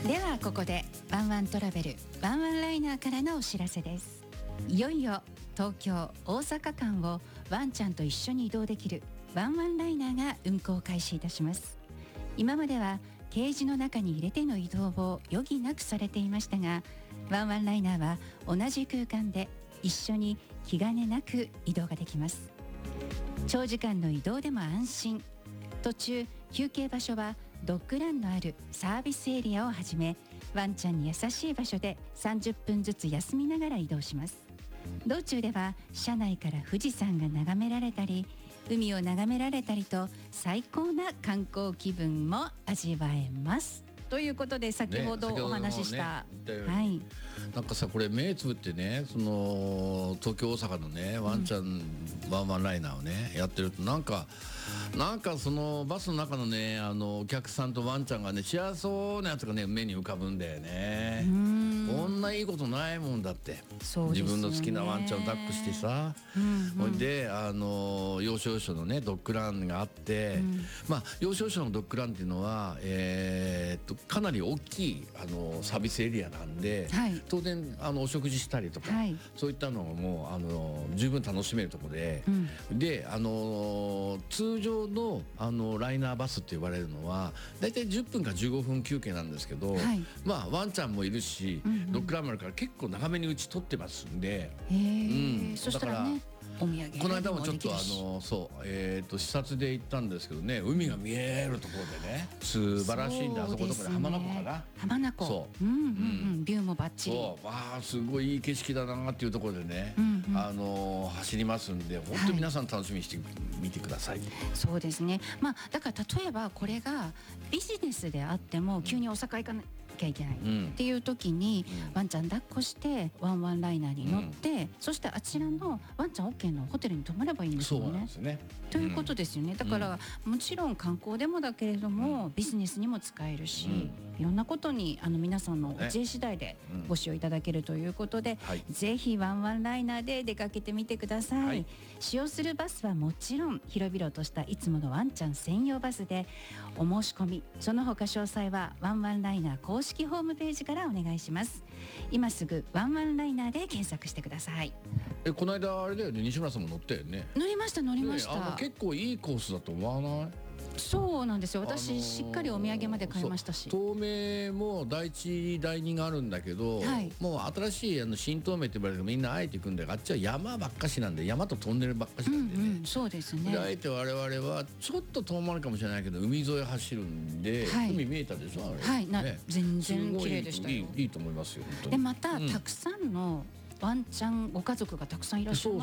ではここでワンワントラベルワンワンライナーからのお知らせです。いよいよ東京大阪間をワンちゃんと一緒に移動できるワンワンライナーが運行開始いたします。今まではケージの中に入れての移動を余儀なくされていましたが、ワンワンライナーは同じ空間で一緒に気兼ねなく移動ができます。長時間の移動でも安心。途中休憩場所はドッグランのあるサービスエリアをはじめ、ワンちゃんに優しい場所で30分ずつ休みながら移動します。道中では車内から富士山が眺められたり、海を眺められたりと最高な観光気分も味わえますということで、先ほどお話しした、はい、 なんかさ、これ目つぶってね、その東京大阪のねワンちゃん、ワンワンライナーをねやってると、なんかそのバスの中のねお客さんとワンちゃんがね幸せそうなやつがね目に浮かぶんだよね。こんないいことないもんだって。 そうですよね、 自分の好きなワンちゃんを抱っこしてさ、ほいで要所要所のねドッグランがあって、まあ要所要所のドッグランっていうのはかなり大きいサービスエリアなんで、はい、当然お食事したりとか、はい、そういったのも十分楽しめるところで、で通常のライナーバスって呼ばれるのはだいたい10分か15分休憩なんですけど、はい、まあワンちゃんもいるし、ドッグランもあるから結構長めにうち取ってますんで、 そしたらね、お土産この間もちょっと視察で行ったんですけどね、海が見えるところでね素晴らしいんで、あそこどこで浜名湖かな、 浜名湖、そう、ビューもバッチリ、 わあすごいいい景色だなっていうところでね、走りますんで、本当に皆さん楽しみにしてみてください。 そうですね、まあだから例えばこれがビジネスであっても急に大阪行かなきゃいけないっていう時に、ワンちゃん抱っこしてワンワンライナーに乗って、そしてあちらのワンちゃん OK のホテルに泊まればいいんですよね。 そうなんですね。 ということですよね。だから、もちろん観光でもだけれども、ビジネスにも使えるし、いろんなことに皆さんのお知恵次第でご使用いただけるということで、ぜひワンワンライナーで出かけてみてください。使用するバスはもちろん広々としたいつものワンちゃん専用バスで、お申し込みその他詳細はワンワンライナー公式ホームページからお願いします。今すぐワンワンライナーで検索してください。 この間あれだよね、西村さんも乗ったよね。 乗りました、 結構いいコースだと思わない？ そうなんですよ。私しっかりお土産まで買いましたし、 東名も第一第二があるんだけど、もう新しい新東名って呼ばれるみんなあえて行くんだけど、あっちは山ばっかしなんで、山とトンネルばっかしなんでね、 そうですね。 であえて我々はちょっと遠回りかもしれないけど海沿い走るんで、海見えたでしょあれ、 全然綺麗でしたよ。 いいと思いますよ。 でまたたくさんのワンちゃんご家族がたくさんいらっしゃいます。